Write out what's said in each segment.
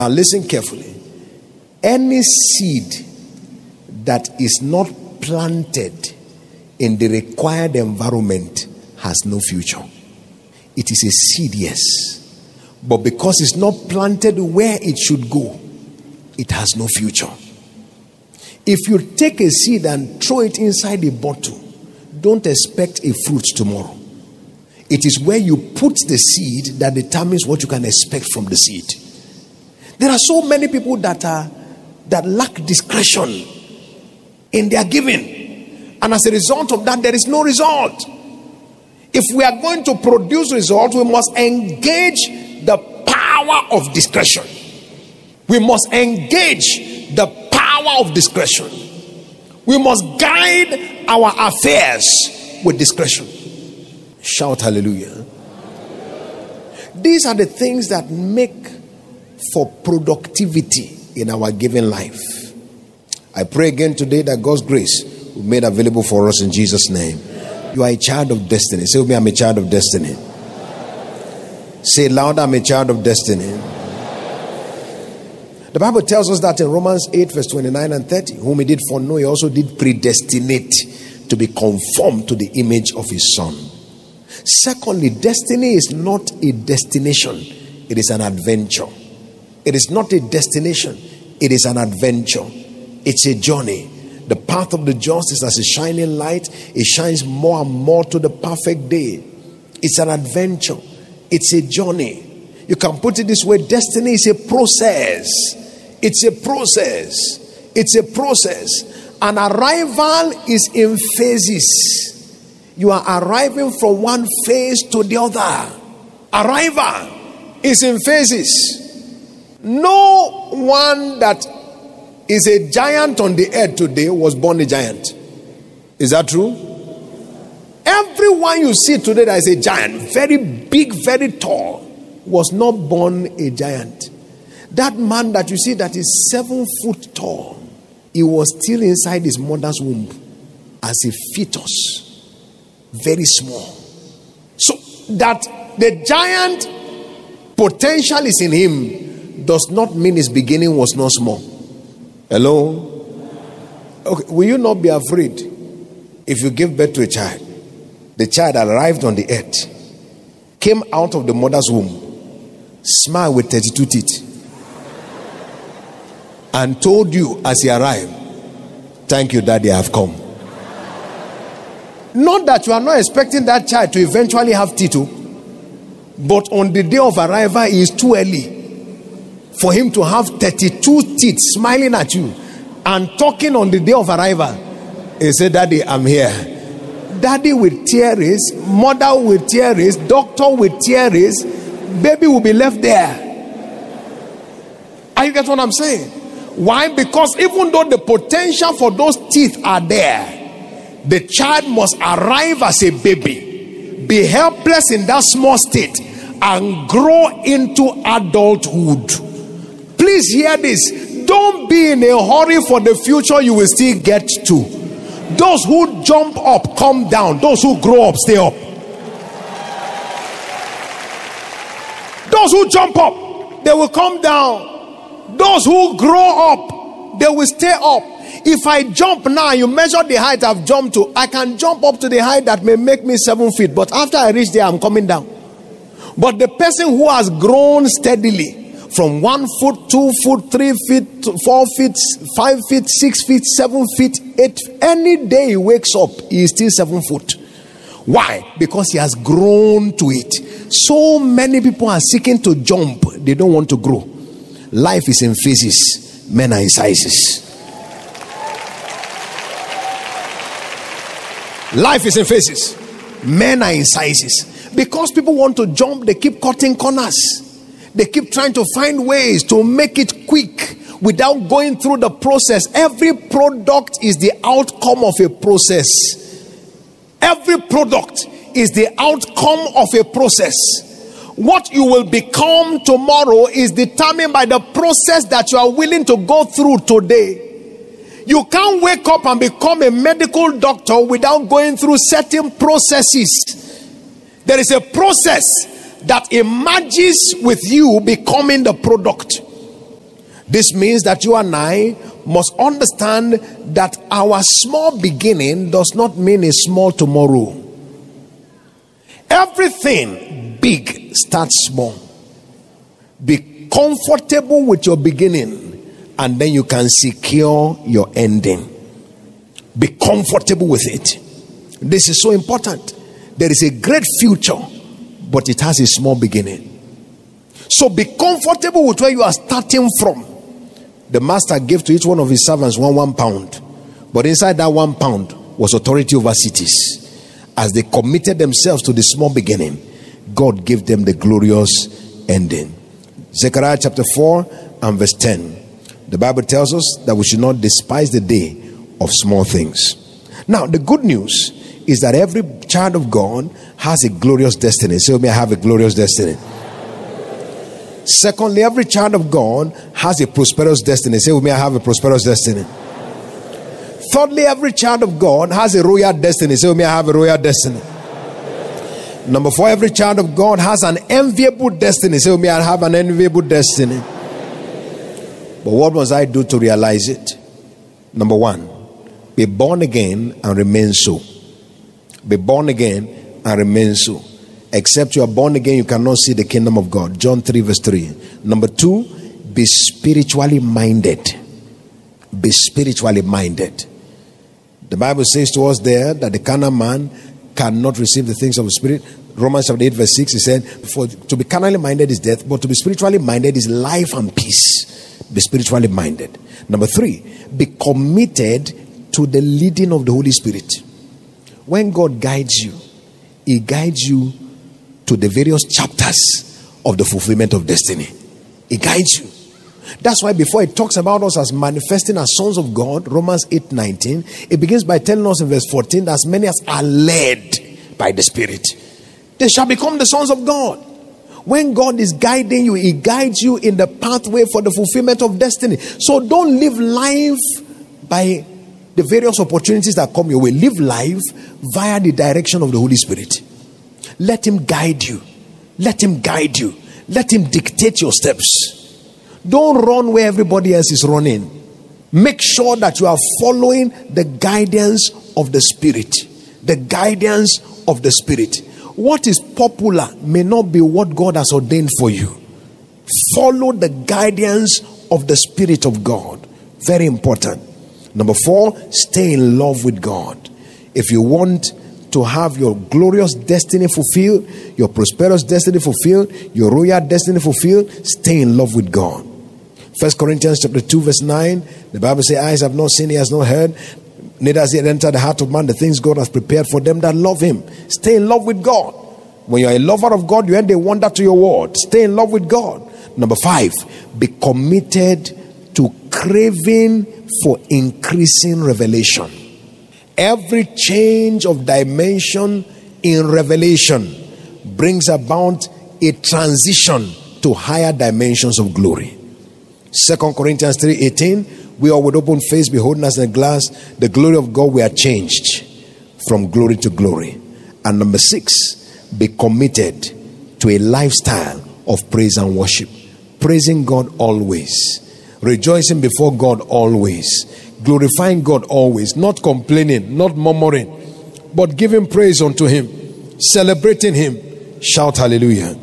Now listen carefully. Any seed that is not planted in the required environment has no future. It is a seed, yes, but because it's not planted where it should go, it has no future. If you take a seed and throw it inside a bottle, don't expect a fruit tomorrow. It is where you put the seed that determines what you can expect from the seed. There are so many people that lack discretion in their giving, and as a result of that, there is no result. If we are going to produce results, we must engage the power of discretion. We must engage the power of discretion. We must guide our affairs with discretion. Shout hallelujah. These are the things that make for productivity in our given life. I pray again today that God's grace will be made available for us in Jesus' name. You are a child of destiny. Say with me, I'm a child of destiny. Say louder, I'm a child of destiny. The Bible tells us that in Romans 8 verse 29 and 30, whom he did foreknow, he also did predestinate to be conformed to the image of his son. Secondly, destiny is not a destination, it is an adventure. It is not a destination, it is an adventure. It's a journey. The path of the just is as a shining light. It shines more and more to the perfect day. It's an adventure. It's a journey. You can put it this way: destiny is a process. It's a process. It's a process. An arrival is in phases. You are arriving from one phase to the other. Arrival is in phases. No one that is a giant on the earth today was born a giant. Is that true? Everyone you see today that is a giant, very big, very tall, was not born a giant. That man that you see that is 7 foot tall, he was still inside his mother's womb as a fetus, very small. So that the giant potential is in him does not mean his beginning was not small. Hello? Okay, will you not be afraid if you give birth to a child? The child arrived on the earth, came out of the mother's womb, smiled with 32 teeth, and told you as he arrived, "Thank you, Daddy, I have come." Not that you are not expecting that child to eventually have teeth, but on the day of arrival, it is too early for him to have 32 teeth smiling at you and talking on the day of arrival. He said, "Daddy, I'm here." Daddy with tears, mother with tears, doctor with tears, baby will be left there. Are you get what I'm saying? Why? Because even though the potential for those teeth are there, the child must arrive as a baby, be helpless in that small state, and grow into adulthood. Please hear this. Don't be in a hurry for the future you will still get to. Those who jump up, come down. Those who grow up, stay up. Those who jump up, they will come down. Those who grow up, they will stay up. If I jump now, you measure the height I've jumped to, I can jump up to the height that may make me 7 feet. But after I reach there, I'm coming down. But the person who has grown steadily, from 1 foot, 2 foot, 3 feet, 4 feet, 5 feet, 6 feet, 7 feet, 8. Any day he wakes up, he is still 7 foot. Why? Because he has grown to it. So many people are seeking to jump. They don't want to grow. Life is in phases. Men are in sizes. Life is in phases. Men are in sizes. Because people want to jump, they keep cutting corners. They keep trying to find ways to make it quick without going through the process. Every product is the outcome of a process. Every product is the outcome of a process. What you will become tomorrow is determined by the process that you are willing to go through today. You can't wake up and become a medical doctor without going through certain processes. There is a process that emerges with you becoming the product. This means that you and I must understand that our small beginning does not mean a small tomorrow. Everything big starts small. Be comfortable with your beginning, and then you can secure your ending. Be comfortable with it. This is so important. There is a great future, but it has a small beginning. So be comfortable with where you are starting from. The master gave to each one of his servants one pound. But inside that 1 pound was authority over cities. As they committed themselves to the small beginning, God gave them the glorious ending. Zechariah chapter 4 and verse 10. The Bible tells us that we should not despise the day of small things. Now, the good news is that every child of God has a glorious destiny. Say, may I have a glorious destiny. Secondly, every child of God has a prosperous destiny. Say, may I have a prosperous destiny. Thirdly, every child of God has a royal destiny. Say, may I have a royal destiny. Number 4, every child of God has an enviable destiny. Say, may I have an enviable destiny. But what must I do to realize it? Number 1, be born again and remain so. Be born again and remain so. Except you are born again, you cannot see the kingdom of God. John 3 verse 3. Number 2, be spiritually minded. Be spiritually minded. The Bible says to us there that the carnal man cannot receive the things of the Spirit. Romans chapter 8 verse 6, he said, for to be carnally minded is death, but to be spiritually minded is life and peace. Be spiritually minded. Number 3, be committed to the leading of the Holy Spirit. When God guides you, He guides you to the various chapters of the fulfillment of destiny. He guides you. That's why before it talks about us as manifesting as sons of God, Romans 8:19, it begins by telling us in verse 14 that as many as are led by the Spirit, they shall become the sons of God. When God is guiding you, He guides you in the pathway for the fulfillment of destiny. So don't live life by the various opportunities that come your way. Live life via the direction of the Holy Spirit. Let Him guide you. Let Him guide you. Let Him dictate your steps. Don't run where everybody else is running. Make sure that you are following the guidance of the Spirit. The guidance of the Spirit. What is popular may not be what God has ordained for you. Follow the guidance of the Spirit of God. Very important. Number 4, stay in love with God. If you want to have your glorious destiny fulfilled, your prosperous destiny fulfilled, your royal destiny fulfilled, stay in love with God. 1 Corinthians chapter 2 verse 9, the Bible says, eyes have not seen, ears not heard, neither has it entered the heart of man the things God has prepared for them that love Him. Stay in love with God. When you are a lover of God, you end a wonder to your word. Stay in love with God. Number 5, be committed to craving for increasing revelation. Every change of dimension in revelation brings about a transition to higher dimensions of glory. 2 Corinthians 3:18, we all with open face beholding as in a glass the glory of God, we are changed from glory to glory. And number 6, be committed to a lifestyle of praise and worship. Praising God always. Rejoicing before God always. Glorifying God always. Not complaining, not murmuring, but giving praise unto Him. Celebrating Him. Shout hallelujah.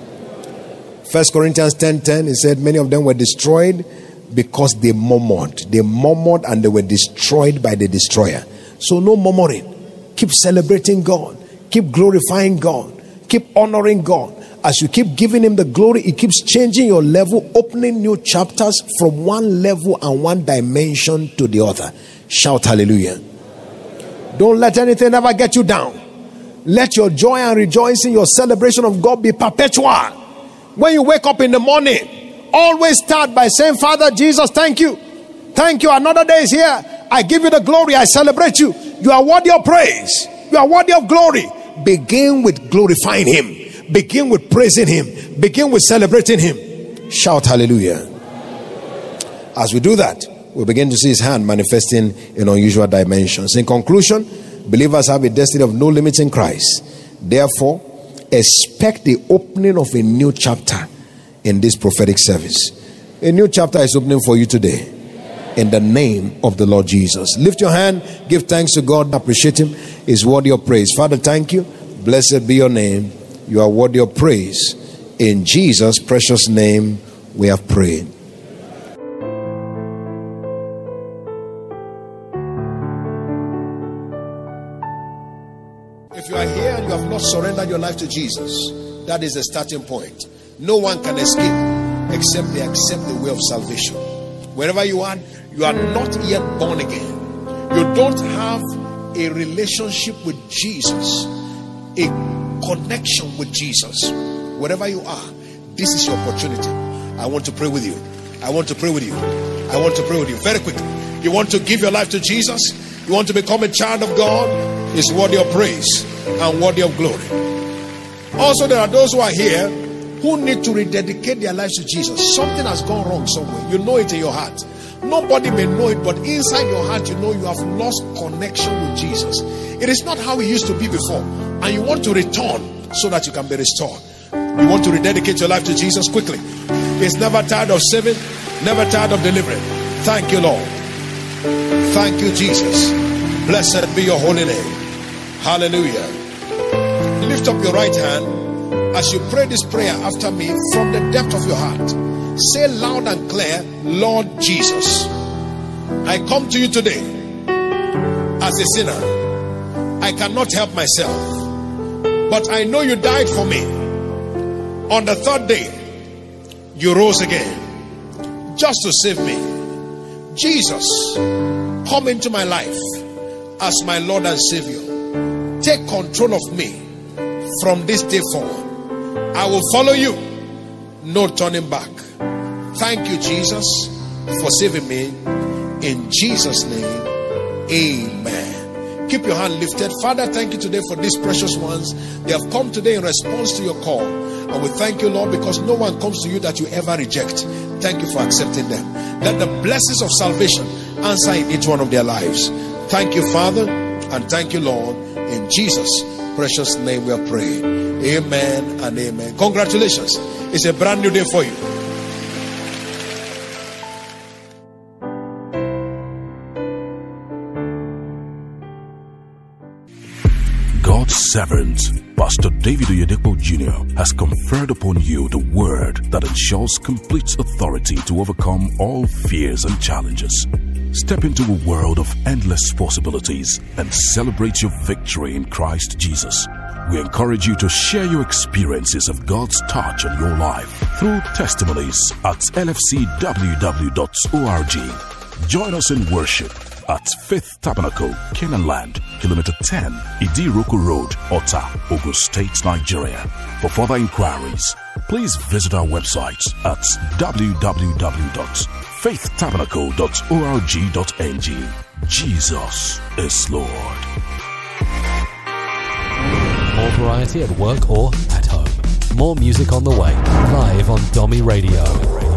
1 Corinthians 10:10, it said many of them were destroyed because they murmured. They murmured and they were destroyed by the destroyer. So no murmuring. Keep celebrating God. Keep glorifying God. Keep honoring God. As you keep giving Him the glory, He keeps changing your level, opening new chapters from one level and one dimension to the other. Shout hallelujah. Don't let anything ever get you down. Let your joy and rejoicing, your celebration of God be perpetual. When you wake up in the morning, always start by saying, Father Jesus, thank you. Thank you. Another day is here. I give you the glory. I celebrate you. You are worthy of praise. You are worthy of glory. Begin with glorifying Him. Begin with praising Him. Begin with celebrating Him. Shout hallelujah. As we do that, we begin to see His hand manifesting in unusual dimensions. In conclusion, believers have a destiny of no limits in Christ. Therefore, expect the opening of a new chapter in this prophetic service. A new chapter is opening for you today. In the name of the Lord Jesus. Lift your hand. Give thanks to God. Appreciate Him. He's worthy of praise. Father, thank you. Blessed be your name. You are worthy of praise. In Jesus' precious name we have prayed. If you are here and you have not surrendered your life to Jesus, that is the starting point. No one can escape except they accept the way of salvation. Wherever you are not yet born again. You don't have a relationship with Jesus, a connection with Jesus. Wherever you are, this is your opportunity. I want to pray with you. I want to pray with you. I want to pray with you. Very quickly. You want to give your life to Jesus? You want to become a child of God? He's worthy of praise and worthy of glory. Also, there are those who are here who need to rededicate their lives to Jesus. Something has gone wrong somewhere. You know it in your heart. Nobody may know it, but inside your heart, you know you have lost connection with Jesus. It is not how it used to be before. And you want to return so that you can be restored. You want to rededicate your life to Jesus quickly. He's never tired of saving, never tired of delivering. Thank you, Lord. Thank you, Jesus. Blessed be your holy name. Hallelujah. Lift up your right hand as you pray this prayer after me from the depth of your heart. Say loud and clear, Lord Jesus, I come to you today as a sinner. I cannot help myself, but I know you died for me. On the third day, you rose again just to save me. Jesus, come into my life as my Lord and Savior. Take control of me from this day forward. I will follow you, no turning back. Thank you, Jesus, for saving me. In Jesus' name, amen. Keep your hand lifted. Father, thank you today for these precious ones. They have come today in response to your call. And we thank you, Lord, because no one comes to you that you ever reject. Thank you for accepting them. Let the blessings of salvation answer in each one of their lives. Thank you, Father, and thank you, Lord. In Jesus' precious name we are praying. Amen and amen. Congratulations. It's a brand new day for you. God's servant, Pastor David Oyedepo Jr., has conferred upon you the word that ensures complete authority to overcome all fears and challenges. Step into a world of endless possibilities and celebrate your victory in Christ Jesus. We encourage you to share your experiences of God's touch on your life through testimonies at lfcww.org. Join us in worship at Faith Tabernacle, Canaan Land, Kilometer 10, Idiroko Road, Ota, Ogun State, Nigeria. For further inquiries, please visit our website at www.faithtabernacle.org.ng. Jesus is Lord. More variety at work or at home. More music on the way, live on Domi Radio.